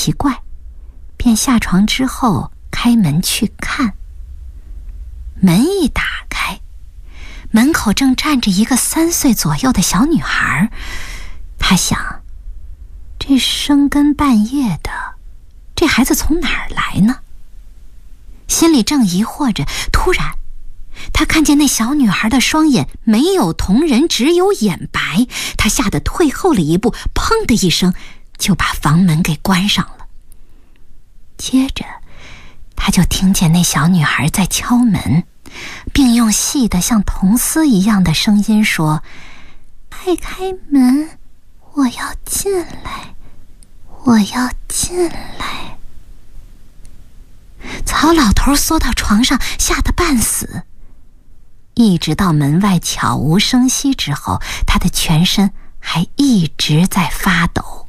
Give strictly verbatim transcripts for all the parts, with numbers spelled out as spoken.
奇怪，便下床之后开门去看。门一打开，门口正站着一个三岁左右的小女孩。他想，这深更半夜的，这孩子从哪儿来呢？心里正疑惑着，突然他看见那小女孩的双眼没有瞳仁，只有眼白。他吓得退后了一步，砰的一声就把房门给关上了。接着他就听见那小女孩在敲门，并用细的像铜丝一样的声音说：快开门，我要进来，我要进来。曹老头缩到床上，吓得半死。一直到门外悄无声息之后，他的全身还一直在发抖。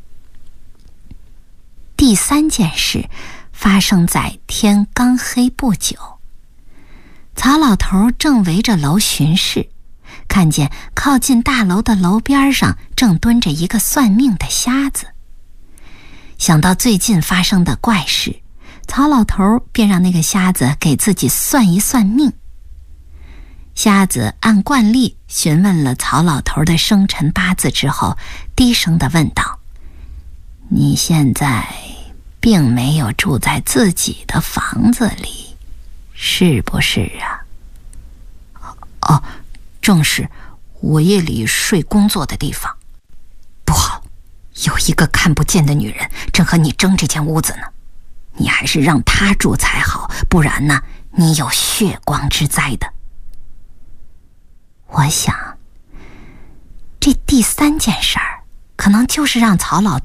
第三件事发生在天刚黑不久。曹老头正围着楼巡视，看见靠近大楼的楼边上正蹲着一个算命的瞎子。想到最近发生的怪事，曹老头便让那个瞎子给自己算一算命。瞎子按惯例询问了曹老头的生辰八字之后，低声地问道：你现在并没有住在自己的房子里，是不是啊？哦，正是，我夜里睡工作的地方。不好，有一个看不见的女人正和你争这间屋子呢，你还是让她住才好，不然呢，你有血光之灾的。我想，这第三件事儿可能就是让曹老头